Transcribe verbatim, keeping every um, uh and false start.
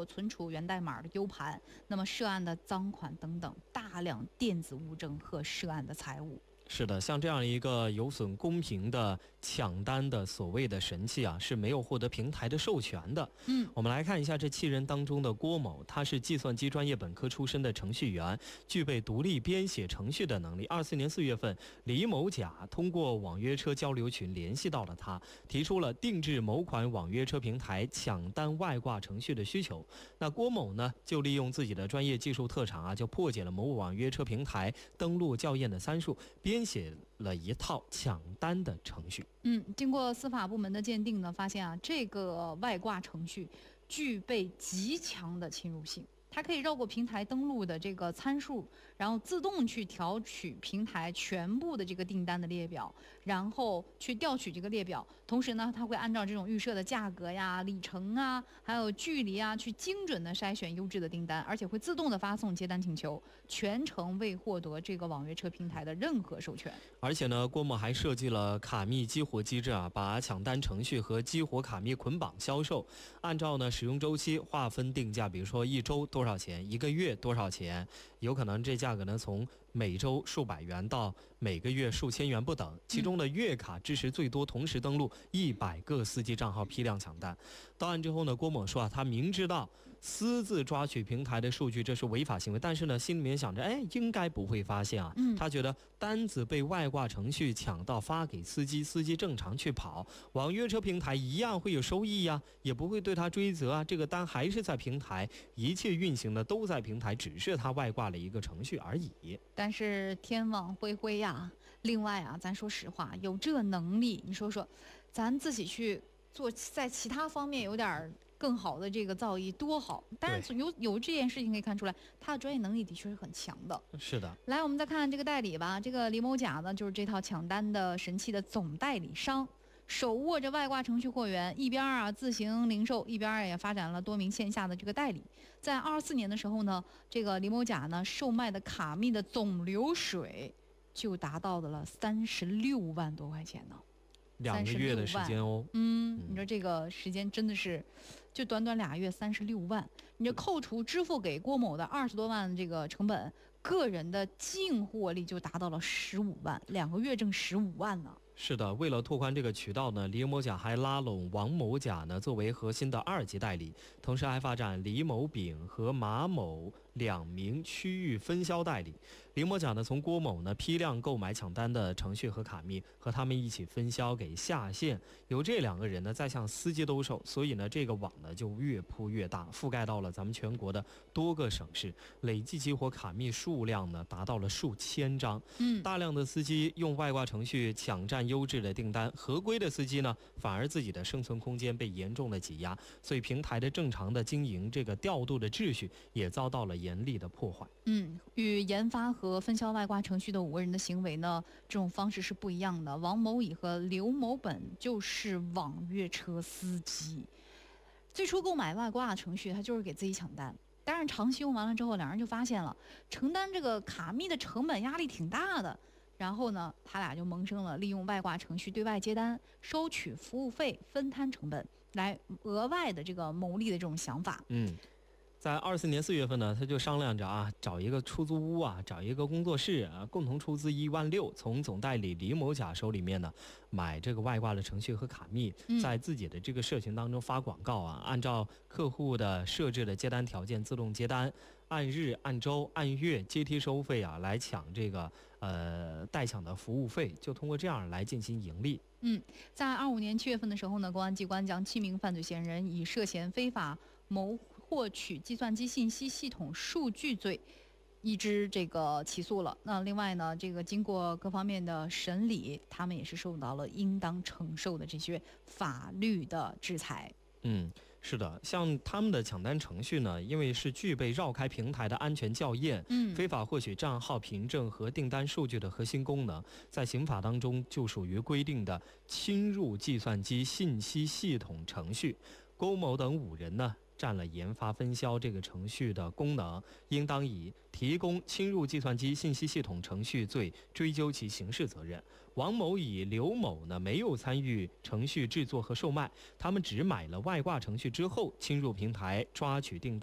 存储源代码的 U 盘，那么涉案的赃款等等大量电子物证和涉案的财物。 是的，像这样一个有损公平的抢单的所谓的神器啊，是没有获得平台的授权的。 嗯， 我们来看一下这七人当中的郭某，他是计算机专业本科出身的程序员，具备独立编写程序的能力。二四年四月份，李某甲通过网约车交流群联系到了他，提出了定制某款网约车平台抢单外挂程序的需求。那郭某呢，就利用自己的专业技术特长啊，就破解了某网约车平台登录校验的参数，编写了一套抢单的程序。 嗯，经过司法部门的鉴定呢，发现啊，这个外挂程序具备极强的侵入性。它可以绕过平台登录的这个参数，然后自动去调取平台全部的这个订单的列表，然后去调取这个列表。同时呢，它会按照这种预设的价格呀、里程啊，还有距离啊，去精准的筛选优质的订单，而且会自动的发送接单请求，全程未获得这个网约车平台的任何授权。 而且呢，郭某还设计了卡密激活机制啊，把抢单程序和激活卡密捆绑销售，按照呢使用周期划分定价，比如说一周多少钱，一个月多少钱，有可能这价格呢从每周数百元到每个月数千元不等。其中的月卡支持最多同时登录一百个司机账号批量抢单。到案之后呢，郭某说啊，他明知道私自抓取平台的数据这是违法行为，但是呢心里面想着，哎，应该不会发现啊。 嗯， 他觉得单子被外挂程序抢到发给司机，司机正常去跑，网约车平台一样会有收益呀，也不会对他追责啊。这个单还是在平台，一切运行的都在平台，只是他外挂了一个程序而已。 但是天网恢恢呀，另外啊，咱说实话，有这能力，你说说，咱自己去做，在其他方面有点更好的这个造诣多好。但是有有这件事情可以看出来，他的专业能力的确是很强的。 是的， 来，我们再看这个代理吧。这个李某甲呢，就是这套抢单的神器的总代理商。手握着外挂程序货源，一边啊自行零售，一边也发展了多名线下的这个代理。在二四年的时候呢，这个李某甲呢售卖的卡密的总流水就达到的了三十六万多块钱呢， 两个月的时间哦。 嗯，你说这个时间真的是，就短短俩月三十六万，你就扣除支付给郭某的二十多万这个成本，个人的净获利就达到了十五万，两个月挣十五万呢。 是的，为了拓宽这个渠道呢，李某甲还拉拢王某甲呢作为核心的二级代理，同时还发展李某丙和马某两名区域分销代理。李某甲呢从郭某呢批量购买抢单的程序和卡密，和他们一起分销给下线，由这两个人呢再向司机兜售，所以呢这个网呢就越铺越大，覆盖到了咱们全国的多个省市，累计激活卡密数量呢达到了数千张。 嗯， 大量的司机用外挂程序抢占优质的订单，合规的司机呢反而自己的生存空间被严重的挤压，所以平台的正常的经营这个调度的秩序也遭到了严厉的破坏。 嗯，与研发和分销外挂程序的五个人的行为呢，这种方式是不一样的。王某乙和刘某本就是网约车司机，最初购买外挂程序，他就是给自己抢单。但是长期用完了之后，两人就发现了承担这个卡密的成本压力挺大的。然后呢，他俩就萌生了利用外挂程序对外接单、收取服务费、分摊成本来额外的这个牟利的这种想法。 嗯。在二四年四月份呢，他就商量着啊，找一个出租屋啊，找一个工作室啊，共同出资一万六，从总代理李某甲手里面呢买这个外挂的程序和卡密，在自己的这个社群当中发广告啊，按照客户的设置的接单条件自动接单，按日、按周、按月阶梯收费啊，来抢这个呃代抢的服务费，就通过这样来进行盈利。 嗯，在二五年七月份的时候呢，公安机关将七名犯罪嫌疑人以涉嫌非法谋获取计算机信息系统数据罪，一支这个起诉了。那另外呢，这个经过各方面的审理，他们也是受到了应当承受的这些法律的制裁。 嗯，是的，像他们的抢单程序呢，因为是具备绕开平台的安全校验， 嗯， 非法获取账号凭证和订单数据的核心功能，在刑法当中就属于规定的侵入计算机信息系统程序。郭某等五人呢，占了研发分销这个程序的功能，应当以提供侵入计算机信息系统程序罪追究其刑事责任。王某乙、刘某呢没有参与程序制作和售卖，他们只买了外挂程序之后侵入平台抓取订单。